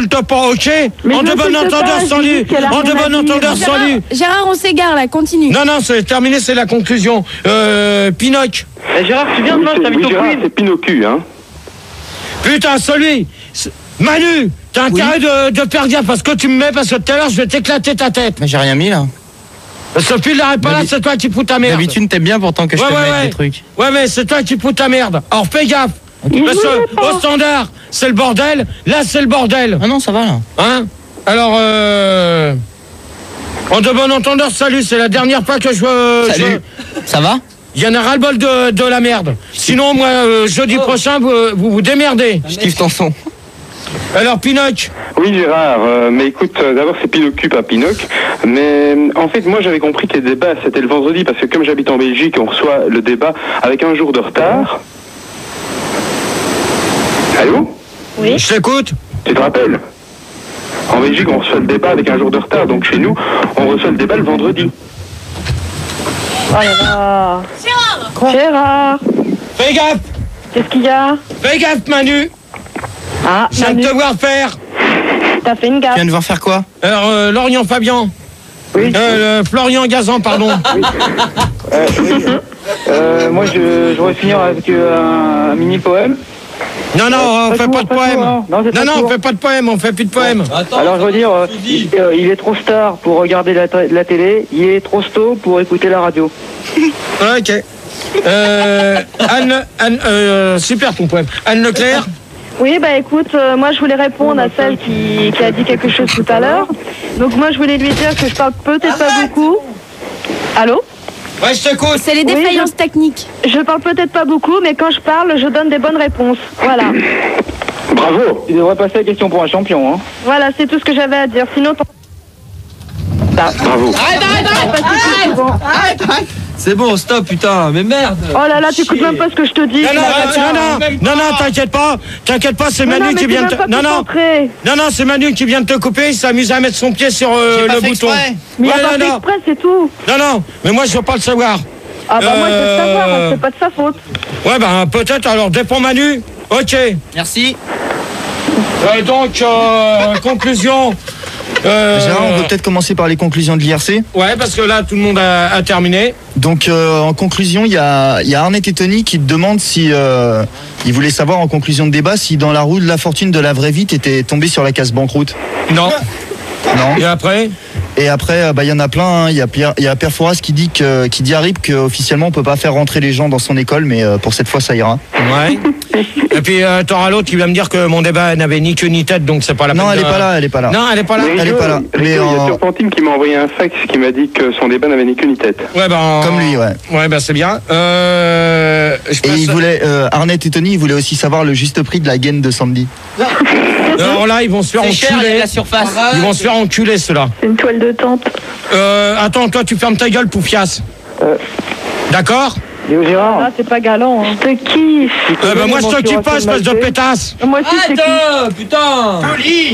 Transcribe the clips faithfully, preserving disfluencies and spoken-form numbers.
t'insulte pas, ok? Mais En de bon entendeur, salut. En de bon entendeur, salut. Gérard, on s'égare là, continue. Non, non, c'est terminé, c'est la conclusion. Euh, Pinoc. Eh, Gérard, tu viens de voir, je t'invite au quiz. C'est Pinocchio, hein. Putain, celui. Manu, t'as intérêt de, de faire gaffe parce que tu me mets, parce que tout à l'heure, je vais t'éclater ta tête. Mais j'ai rien mis là. Sophie, il n'arrête pas là, c'est toi qui fous ta merde. D'habitude, t'aimes bien pourtant que je ouais, te ouais, mette ouais. des trucs. Ouais, mais c'est toi qui fous ta merde. Alors fais gaffe. Okay. Parce que au standard, c'est le bordel. Là, c'est le bordel. Ah non, ça va là. Hein? Alors, euh... en de bon entendeur, salut, c'est la dernière fois que je... Euh, salut. Je... Ça va? Il y en a ras-le-bol de, de la merde. Sinon, moi, euh, jeudi oh. prochain, vous, vous vous démerdez. Je kiffe ton son. Alors, Pinoc. Oui, Gérard, euh, mais écoute, euh, d'abord, c'est Pinocchio, pas Pinoc. Mais en fait, moi, j'avais compris que les débats, c'était le vendredi, parce que comme j'habite en Belgique, on reçoit le débat avec un jour de retard. Allô? Oui. Je t'écoute. Tu te rappelles? En Belgique, on reçoit le débat avec un jour de retard, donc chez nous, on reçoit le débat le vendredi. Oh là là. Gérard. Quoi? Gérard. Fais gaffe. Qu'est-ce qu'il y a? Fais gaffe, Manu. Ah, je viens de te voir faire. T'as fait une gaffe. Tu viens de voir faire quoi? Alors, euh, Lorient Fabian. Oui. Euh, Florian Gazan, pardon. Oui. Euh, oui. Euh, moi, je, je voudrais finir avec euh, un mini poème. Non, non, on pas fait court, pas de pas poème. court, hein. Non, non, non on fait pas de poème, on fait plus de poème. Attends, alors, je veux dire, euh, il, euh, il est trop tard pour regarder la, la télé, il est trop tôt pour écouter la radio. Ok. Euh, Anne, Anne euh, super ton poème. Anne Leclerc. Oui, bah écoute, euh, moi je voulais répondre à celle qui, qui a dit quelque chose tout à l'heure. Donc moi je voulais lui dire que je parle peut-être pas beaucoup. Allô? Ouais, je t'écoute. C'est les défaillances oui, je, techniques. Je parle peut-être pas beaucoup, mais quand je parle, je donne des bonnes réponses. Voilà. Bravo. Tu devrais passer la question pour un champion, hein. Voilà, c'est tout ce que j'avais à dire. Sinon... Bravo. Arrête, arrête, arrête, arrête, arrête, arrête. C'est bon, stop, putain, mais merde. Oh là là, t'écoutes même pas ce que je te dis. Non, non, non, non, non, non, t'inquiète pas, t'inquiète pas, c'est Manu qui vient de te... Non, non, non, non, c'est Manu qui vient de te couper, il s'amuse à mettre son pied sur euh, le bouton. Mais il a pas fait exprès, c'est tout. Non, non, mais moi je veux pas le savoir. Ah bah moi je veux le savoir, c'est pas de sa faute. Ouais, bah peut-être, alors dépend Manu. Ok. Merci. Euh, donc, euh, conclusion... Euh... Gérard, on peut peut-être commencer par les conclusions de l'I R C. Ouais, parce que là, tout le monde a, a terminé. Donc, euh, en conclusion, il y a, y a Arnett et Tony qui te demandent si... Euh, ils voulaient savoir, en conclusion de débat, si dans la roue de la fortune de la vraie vie, t'étais tombé sur la case banqueroute. Non. Non. Et après? Et après, bah, y en a plein. Il hein. y a Pierre, il y a Pierre Fouras qui dit que, qui dit à Rip qu'officiellement, on peut pas faire rentrer les gens dans son école, mais euh, pour cette fois, ça ira. Ouais. Et puis, euh, t'auras l'autre qui va me dire que mon débat n'avait ni queue ni tête, donc c'est pas la peine. Non, elle de... est pas là, elle est pas là. Non, elle est pas là. Elle est pas là. Mais il y a en... Turpentine qui m'a envoyé un fax qui m'a dit que son débat n'avait ni queue ni tête. Ouais, ben. Comme lui, ouais. Ouais, ben c'est bien. Euh. Je et il voulait, euh, Arnett et Tony, ils voulaient aussi savoir le juste prix de la gaine de Sandy. Alors là, ils vont se faire enculer. Cher, la surface. Ils vont se faire enculer, ceux-là. C'est une toile de tente. Euh, attends, toi, tu fermes ta gueule, Poufias. Euh... D'accord? Léo Gérard. Ah, c'est pas galant, hein. Je te kiffe. Euh, bah, moi, je te kiffe pas, espèce de pétasse. Moi aussi, je te kiffe. Putain. Poli.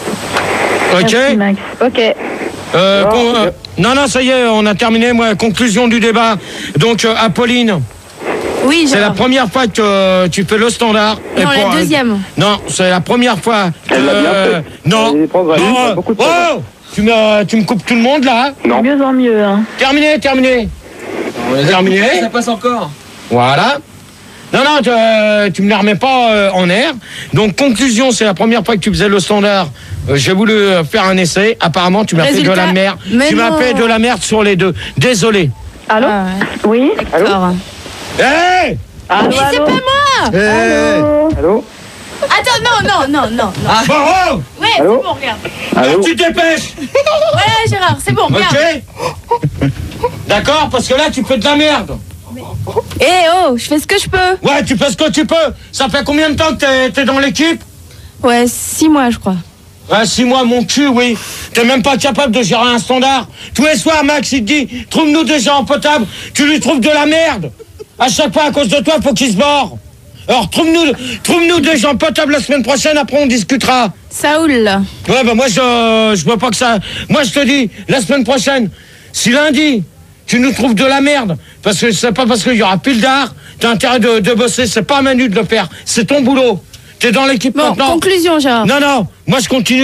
Ok. Merci, Max. Ok. Euh, oh, con, euh, non, non, ça y est, on a terminé. Moi, conclusion du débat. Donc, euh, Apolline. Oui, c'est la première fois que euh, tu fais le standard. Non, pour, la deuxième. Euh, non, c'est la première fois. Que, Elle l'a bien fait. Euh, non. Non. Oh, oh, tu me, tu me coupes tout le monde là. Non. De mieux en mieux. Hein. Terminé, terminé. Terminé. Ça passe encore. Voilà. Non, non, tu, euh, tu me la remets pas euh, en air. Donc, conclusion, c'est la première fois que tu faisais le standard. Euh, J'ai voulu euh, faire un essai. Apparemment, tu m'as fait de la merde. Mais tu m'as fait de la merde sur les deux. Désolé. Allô? Ah, ouais. Oui? Allô? Hé hey allô, mais c'est pas moi. Hey allô? Allô? Attends, non, non, non, non. non. Ah. Bon, oh ouais, c'est bon, regarde. Allô? Tu te dépêches. Ouais, Gérard, c'est bon, regarde. Ok. D'accord, parce que là, tu fais de la merde. Eh oh, je fais ce que je peux. Ouais, tu fais ce que tu peux. Ça fait combien de temps que t'es, t'es dans l'équipe? Ouais, six mois, je crois. Ouais, six mois, mon cul, oui. T'es même pas capable de gérer un standard. Tous les soirs, Max, il te dit, trouve-nous des gens potables. Tu lui trouves de la merde. À chaque fois, à cause de toi, faut qu'il se barre. Alors, trouve-nous, trouve-nous des gens potables la semaine prochaine, après on discutera. Saoul. Ouais, bah moi, je, je vois pas que ça... Moi, je te dis, la semaine prochaine, si lundi, tu nous trouves de la merde, parce que c'est pas parce qu'il y aura pile d'art, t'as intérêt de, de bosser, c'est pas à Manu de le faire, c'est ton boulot. T'es dans l'équipe bon, maintenant. Conclusion, Gérard. Non, non, moi, je continue.